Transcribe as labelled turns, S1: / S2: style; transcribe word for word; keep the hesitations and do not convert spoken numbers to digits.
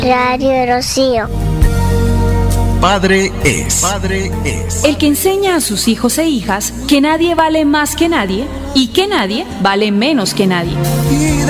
S1: Radio Rocío.
S2: Padre es. Padre es.
S3: El que enseña a sus hijos e hijas que nadie vale más que nadie y que nadie vale menos que nadie.
S2: Y